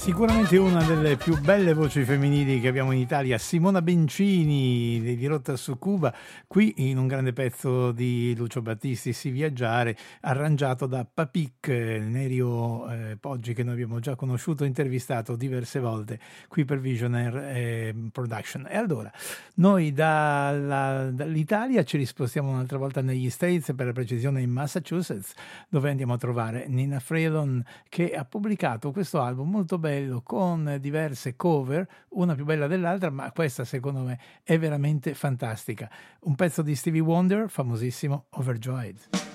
Sicuramente una delle più belle voci femminili che abbiamo in Italia, Simona Bencini di Rotta su Cuba, qui in un grande pezzo di Lucio Battisti, Si Viaggiare, arrangiato da Papik, Nerio Poggi, che noi abbiamo già conosciuto e intervistato diverse volte qui per Visionaire Production. E allora, noi dall'Italia ci rispostiamo un'altra volta negli States, per la precisione in Massachusetts, dove andiamo a trovare Nina Freelon, che ha pubblicato questo album molto bello con diverse cover, una più bella dell'altra, ma questa secondo me è veramente fantastica. Un pezzo di Stevie Wonder, famosissimo, Overjoyed.